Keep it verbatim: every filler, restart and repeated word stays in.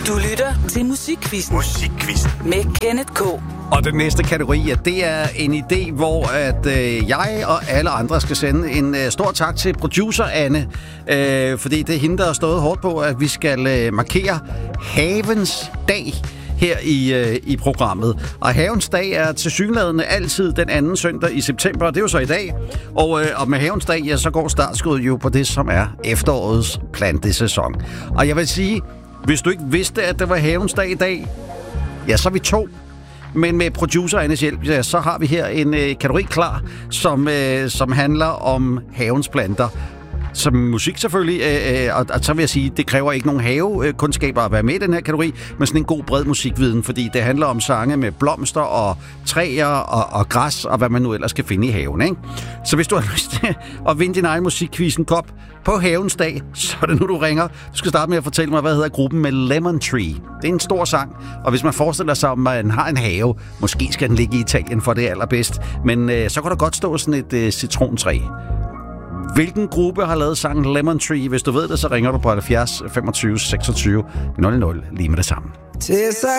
Du lytter til Musikquizzen. Musikquizzen. Med Kenneth K. Og den næste kategori, ja, det er en idé, hvor at øh, jeg og alle andre skal sende en øh, stor tak til producer Anne. Øh, fordi det er hende, der har stået hårdt på, at vi skal øh, markere Havens Dag her i, øh, i programmet. Og Havens Dag er tilsyneladende altid den anden søndag i september, og det er jo så i dag. Og, øh, og med Havens Dag, ja, så går startskuddet jo på det, som er efterårets plantesæson. Og jeg vil sige, hvis du ikke vidste, at det var Havens Dag i dag, ja, så er vi to. Men med producer Annes hjælp, ja, så har vi her en øh, kategori klar, som, øh, som handler om havens planter. Som musik selvfølgelig, øh, og, og så vil jeg sige, det kræver ikke nogen havekundskaber at være med i den her kategori, men sådan en god bred musikviden, fordi det handler om sange med blomster og træer og, og græs og hvad man nu ellers kan finde i haven, ikke? Så hvis du har lyst til at vinde din egen musikquiz en kop på Havens Dag, så er det nu, du ringer. Du skal starte med at fortælle mig, hvad hedder gruppen med Lemon Tree. Det er en stor sang, og hvis man forestiller sig, at man har en have, måske skal den ligge i Italien for det allerbedst, men øh, så kan der godt stå sådan et øh, citrontræ. Hvilken gruppe har lavet sangen Lemon Tree? Hvis du ved det, så ringer du på halvfjerds femogtyve seksogtyve nul nul lige med det samme.